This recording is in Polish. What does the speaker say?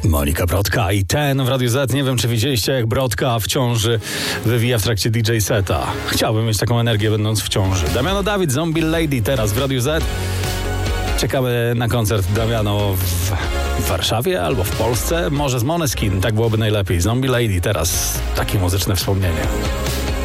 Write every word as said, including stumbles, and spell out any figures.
Monika Brodka i ten w Radiu Z. Nie wiem, czy widzieliście, jak Brodka w ciąży wywija w trakcie D J seta. Chciałbym mieć taką energię, będąc w ciąży. Damiano David, Zombie Lady teraz w Radiu Z. Czekamy na koncert Damiano w Warszawie albo w Polsce. Może z Måneskin, tak byłoby najlepiej. Zombie Lady teraz, takie muzyczne wspomnienie.